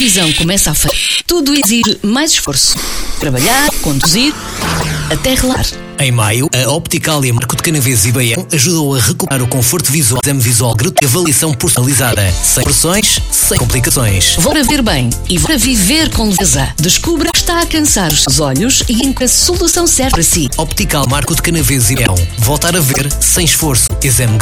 visão começa a falhar. Tudo exige mais esforço. Trabalhar, conduzir, até relar. Em maio, a Opticalia Marco de Canaveses e Baião ajudou a recuperar o conforto visual, exame visual gratuito e avaliação personalizada. Sem pressões, sem complicações. Volta a ver bem e volta a viver com leveza. Descubra que está a cansar os seus olhos e em que a solução serve para si. Optical Marco de Canaveses e Baião. Voltar a ver sem esforço. Exame